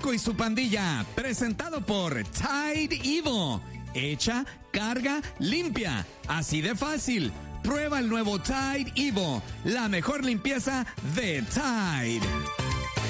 Paco y su pandilla, presentado por Tide Evo. Echa, carga, limpia. Así de fácil. Prueba el nuevo Tide Evo, la mejor limpieza de Tide.